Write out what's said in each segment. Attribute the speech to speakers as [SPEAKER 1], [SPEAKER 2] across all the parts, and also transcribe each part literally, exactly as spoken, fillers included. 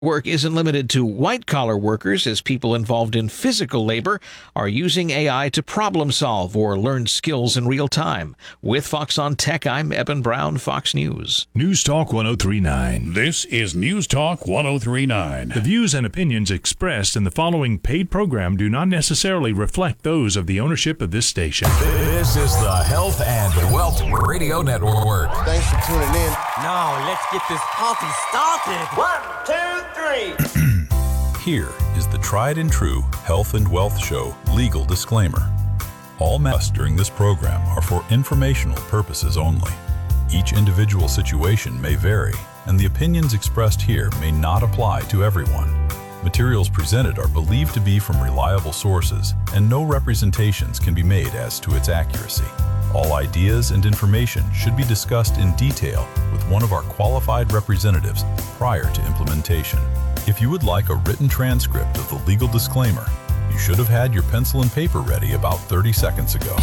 [SPEAKER 1] Work isn't limited to white-collar workers, as people involved in physical labor are using A I to problem-solve or learn skills in real time. With Fox on Tech, I'm Eben Brown, Fox News.
[SPEAKER 2] News Talk one oh three point nine.
[SPEAKER 3] This is News Talk one oh three point nine.
[SPEAKER 2] The views and opinions expressed in the following paid program do not necessarily reflect those of the ownership of this station.
[SPEAKER 4] This is the Health and Wealth Radio Network.
[SPEAKER 5] Thanks for tuning in.
[SPEAKER 6] Now, let's get this party started. One, two, three.
[SPEAKER 4] Here is the tried and true Health and Wealth Show legal disclaimer. All matters during this program are for informational purposes only. Each individual situation may vary, and the opinions expressed here may not apply to everyone. Materials presented are believed to be from reliable sources, and no representations can be made as to its accuracy. All ideas and information should be discussed in detail with one of our qualified representatives prior to implementation. If you would like a written transcript of the legal disclaimer, you should have had your pencil and paper ready about thirty seconds ago.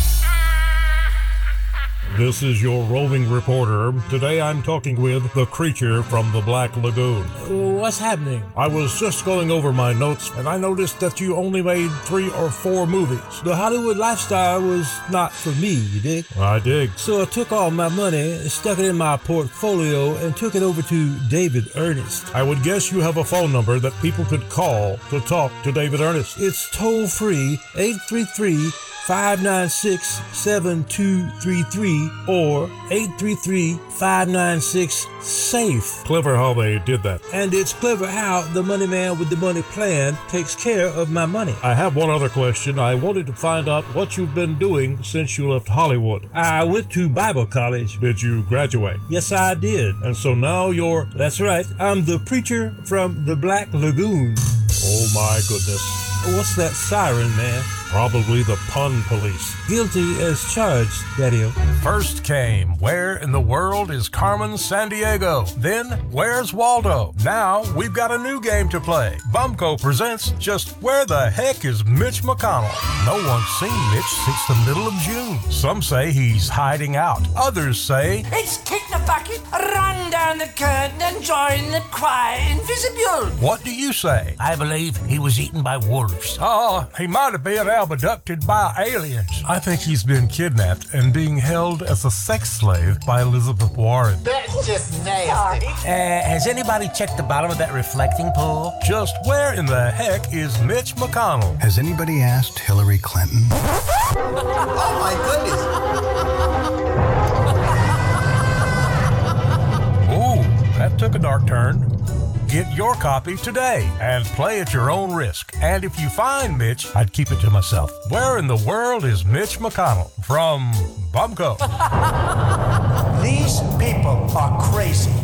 [SPEAKER 7] This is your roving reporter. Today I'm talking with the creature from the Black Lagoon.
[SPEAKER 8] What's happening?
[SPEAKER 7] I was just going over my notes, and I noticed that you only made three or four movies.
[SPEAKER 8] The Hollywood lifestyle was not for me, you dig?
[SPEAKER 7] I dig.
[SPEAKER 8] So I took all my money, stuck it in my portfolio, and took it over to David Ernest.
[SPEAKER 7] I would guess you have a phone number that people could call to talk to David Ernest.
[SPEAKER 8] It's toll-free, eight three three, five nine six, seven two three three or eight three three, five nine six, SAFE.
[SPEAKER 7] Clever how they did that.
[SPEAKER 8] And it's clever how the money man with the money plan takes care of my money.
[SPEAKER 7] I have one other question. I wanted to find out what you've been doing since you left Hollywood.
[SPEAKER 8] I went to Bible college.
[SPEAKER 7] Did you graduate?
[SPEAKER 8] Yes, I did.
[SPEAKER 7] And so now you're...
[SPEAKER 8] That's right. I'm the preacher from the Black Lagoon.
[SPEAKER 7] Oh my goodness.
[SPEAKER 8] What's that siren, man?
[SPEAKER 7] Probably the pun police.
[SPEAKER 8] Guilty as charged, Daddy-o.
[SPEAKER 9] First came, where in the world is Carmen Sandiego? Then, where's Waldo? Now, we've got a new game to play. Bumco presents Just Where the Heck is Mitch McConnell? No one's seen Mitch since the middle of June. Some say he's hiding out. Others say,
[SPEAKER 6] It's kick the bucket, run down the curtain, and join the choir invisible.
[SPEAKER 9] What do you say?
[SPEAKER 10] I believe he was eaten by wolves.
[SPEAKER 9] Oh, he might have been abducted by aliens. I think he's been kidnapped and being held as a sex slave by Elizabeth Warren.
[SPEAKER 6] That's just nasty.
[SPEAKER 10] Uh, has anybody checked the bottom of that reflecting pool?
[SPEAKER 9] Just where in the heck is Mitch McConnell?
[SPEAKER 11] Has anybody asked Hillary Clinton?
[SPEAKER 5] Oh my
[SPEAKER 9] goodness. Ooh, that took a dark turn. Get your copy today and play at your own risk. And if you find Mitch, I'd keep it to myself. Where in the world is Mitch McConnell? From Bumco.
[SPEAKER 12] These people are crazy.